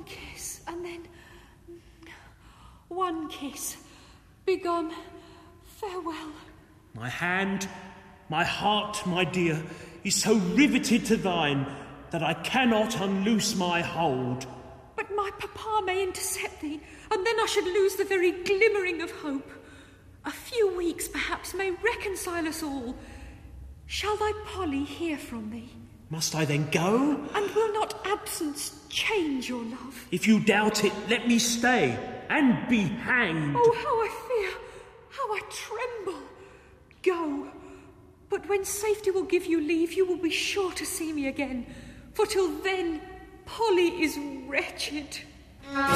kiss, and then one kiss. Begone. Farewell. My hand, my heart, my dear, is so riveted to thine that I cannot unloose my hold. But my papa may intercept thee, and then I should lose the very glimmering of hope. A few weeks, perhaps, may reconcile us all. Shall thy Polly hear from thee? Must I then go? And will not absence change your love? If you doubt it, let me stay, and be hanged. Oh, how I fear, how I tremble. Go, but when safety will give you leave, you will be sure to see me again, for till then, Polly is wretched.